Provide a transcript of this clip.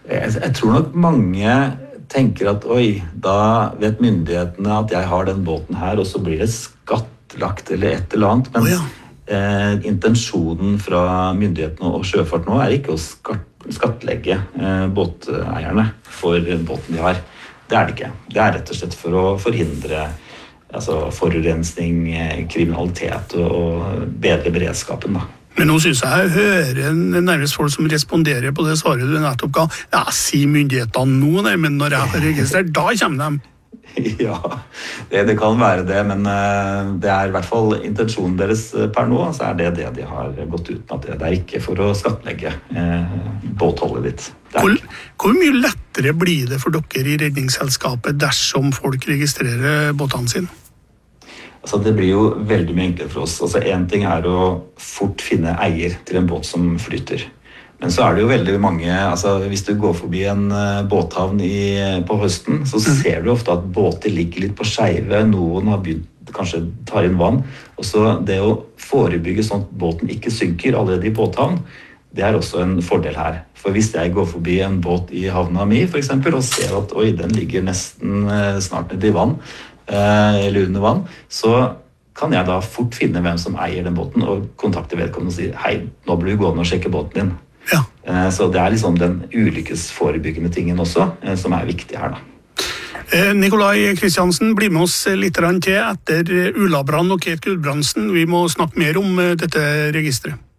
Jeg tror nok mange tenker at oi, da vet myndighetene at jeg har den båten her, og så blir det skattlagt eller et eller annet. Men intensjonen fra myndighetene og sjøfart nå er ikke å skattlegge båteierne for båten de har. Det er det ikke. Det er rett og slett for å forhindre forurensning, kriminalitet og bedre beredskapen da. Men nå synes jeg hører nærmest folk som responderer på det svaret du nettopp ga. Ja, si myndighetene nå, men når jeg har registrert, da kommer de. Ja, det kan være det, men det er i hvert fall intensjonen deres per nå, så er det de har gått ut med, at det er ikke for å skattlegge båtholdet ditt. Hvor mye lettere blir det for dere i redningsselskapet dersom folk registrerer båtene sine? Det blir jo veldig mye enklere for oss. En ting er å fort finne eier til en båt som flyter. Men så er det jo veldig mange, hvis du går forbi en båthavn på høsten, så ser du ofte at båter ligger litt på skeive, noen har begynt, kanskje tar inn vann. Og så det å forebygge sånn at båten ikke synker allerede i båthavn, det er også en fordel her. For hvis jeg går forbi en båt i havna mi, for eksempel, og ser at oi, den ligger nesten snart nede i vann, eller under vann, så kan jeg da fort finne hvem som eier den båten og kontakte vedkommende og si hei, nå blir du gående og sjekke båten din. Ja. Så det er liksom den ulykkesforebyggende tingen også som er viktig her da. Nikolai Kristiansen, bli med oss litt til etter Ulla Brand og Kate Gudbrandsen. Vi må snakke mer om dette registret.